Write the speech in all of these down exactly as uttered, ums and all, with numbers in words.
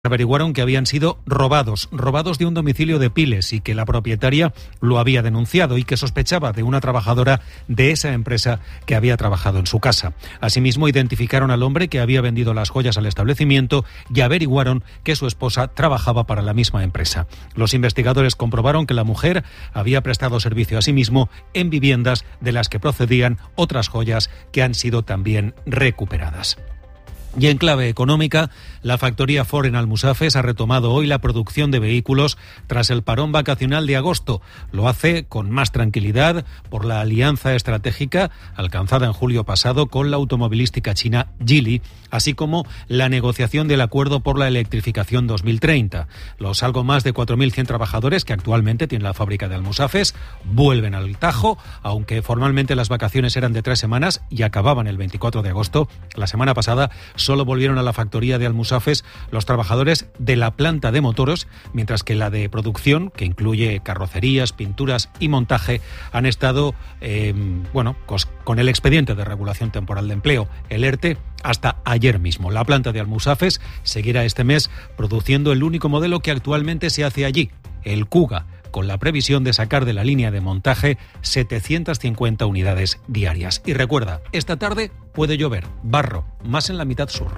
averiguaron que habían sido robados, robados de un domicilio de Piles y que la propietaria lo había denunciado y que sospechaba de una trabajadora de esa empresa que había trabajado en su casa. Asimismo, identificaron al hombre que había vendido las joyas al establecimiento y averiguaron que su esposa trabajaba para la misma empresa. Los investigadores comprobaron que la mujer había prestado servicio a sí mismo en viviendas de las que procedían otras joyas que han sido también recuperadas. Y en clave económica, la factoría Ford en Almusafes ha retomado hoy la producción de vehículos tras el parón vacacional de agosto. Lo hace con más tranquilidad por la alianza estratégica alcanzada en julio pasado con la automovilística china Geely, así como la negociación del acuerdo por la electrificación dos mil treinta. Los algo más de cuatro mil cien trabajadores que actualmente tiene la fábrica de Almusafes vuelven al Tajo, aunque formalmente las vacaciones eran de tres semanas y acababan el veinticuatro de agosto. La semana pasada solo volvieron a la factoría de Almusafes los trabajadores de la planta de motores, mientras que la de producción, que incluye carrocerías, pinturas y montaje, han estado eh, bueno, con el expediente de regulación temporal de empleo, el ERTE, hasta ayer mismo. La planta de Almusafes seguirá este mes produciendo el único modelo que actualmente se hace allí, el Kuga, con la previsión de sacar de la línea de montaje setecientas cincuenta unidades diarias. Y recuerda, esta tarde puede llover, barro, más en la mitad sur.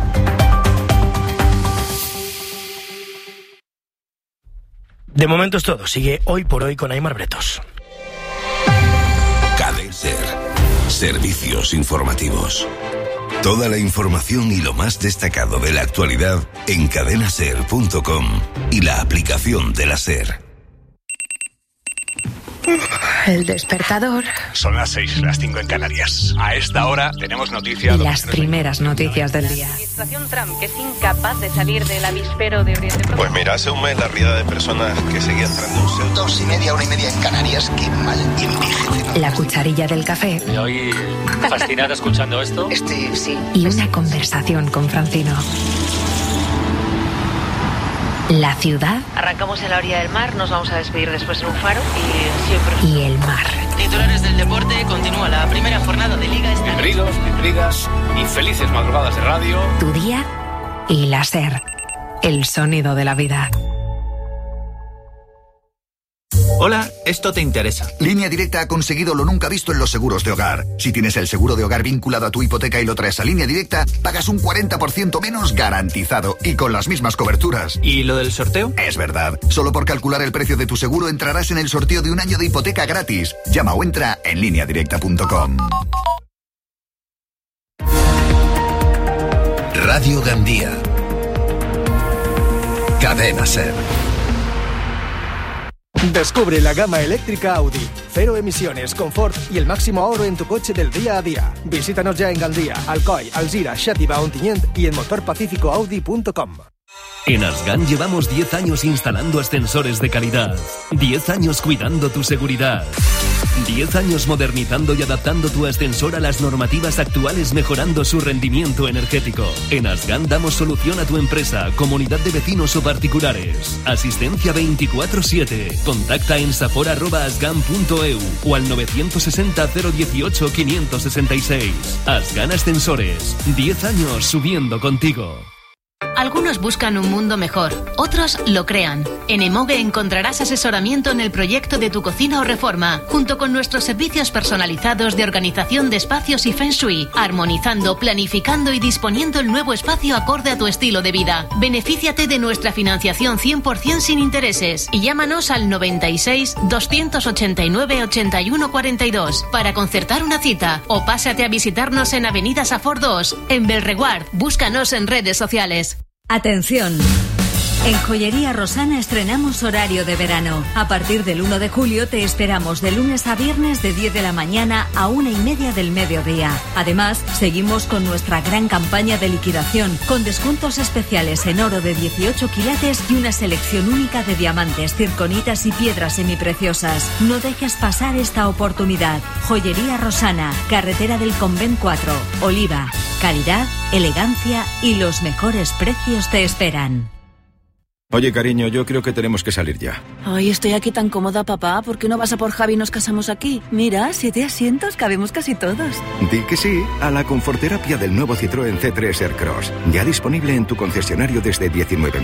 De momento es todo. Sigue Hoy por Hoy con Aimar Bretos. Cadena Ser. Servicios informativos. Toda la información y lo más destacado de la actualidad en cadena ser punto com y la aplicación de la SER. El despertador. Son las seis, las cinco en Canarias. A esta hora tenemos noticias. Las primeras noticias del día. La administración Trump, que es incapaz de salir del avispero de Oriente Próximo. Pues mira, hace un mes la riada de personas que seguían entrando en Ceuta. Dos y media, una y media en Canarias. Qué mal y envejece. La cucharilla del café. Y hoy fascinada escuchando esto. Este, sí. Y una conversación con Francino. La ciudad. Arrancamos en la orilla del mar, nos vamos a despedir después en un faro y siempre. Y el mar. Titulares del deporte, continúa la primera jornada de Liga. Bienvenidos, bienvenidas y felices madrugadas de radio. Tu día y la SER. El sonido de la vida. Hola, esto te interesa. Línea Directa ha conseguido lo nunca visto en los seguros de hogar. Si tienes el seguro de hogar vinculado a tu hipoteca y lo traes a Línea Directa, pagas un cuarenta por ciento menos garantizado y con las mismas coberturas. ¿Y lo del sorteo? Es verdad. Solo por calcular el precio de tu seguro entrarás en el sorteo de un año de hipoteca gratis. Llama o entra en línea directa punto com. Radio Gandía. Cadena SER. Descubre la gama eléctrica Audi. Cero emisiones, confort y el máximo ahorro en tu coche del día a día. Visítanos ya en Gandía, Alcoy, Alzira, Xàtiva, Ontinyent y en motor pacífico audi punto com. En Asgan llevamos diez años instalando ascensores de calidad, diez años cuidando tu seguridad, diez años modernizando y adaptando tu ascensor a las normativas actuales, mejorando su rendimiento energético. En Asgan damos solución a tu empresa, comunidad de vecinos o particulares. Asistencia veinticuatro siete. Contacta en safor arroba asgan punto e u o al novecientos sesenta cero dieciocho quinientos sesenta y seis. Asgan Ascensores. diez años subiendo contigo. Algunos buscan un mundo mejor, otros lo crean. En Emoge encontrarás asesoramiento en el proyecto de tu cocina o reforma, junto con nuestros servicios personalizados de organización de espacios y Feng Shui, armonizando, planificando y disponiendo el nuevo espacio acorde a tu estilo de vida. Benefíciate de nuestra financiación cien por ciento sin intereses y llámanos al noventa y seis, doscientos ochenta y nueve, ochenta y uno cuarenta y dos para concertar una cita o pásate a visitarnos en Avenida Safor dos, en Belreguard. Búscanos en redes sociales. Atención. En Joyería Rosana estrenamos horario de verano. A partir del uno de julio te esperamos de lunes a viernes de diez de la mañana a una y media del mediodía. Además, seguimos con nuestra gran campaña de liquidación, con descuentos especiales en oro de dieciocho quilates y una selección única de diamantes, circonitas y piedras semipreciosas. No dejes pasar esta oportunidad. Joyería Rosana, carretera del Convent cuatro, Oliva. Calidad, elegancia y los mejores precios te esperan. Oye, cariño, yo creo que tenemos que salir ya. Ay, estoy aquí tan cómoda, papá. ¿Por qué no vas a por Javi y nos casamos aquí? Mira, siete asientos, cabemos casi todos. Di que sí a la conforterapia del nuevo Citroën C tres Aircross. Ya disponible en tu concesionario desde diecinueve